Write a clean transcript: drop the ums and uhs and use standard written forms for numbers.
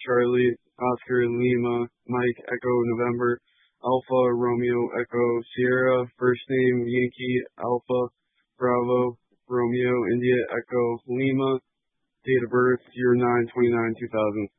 Charlie, Oscar Lima, Mike Echo November, Alpha Romeo Echo Sierra, first name Yankee Alpha Bravo Romeo India Echo Lima, date of birth 09/29/2000.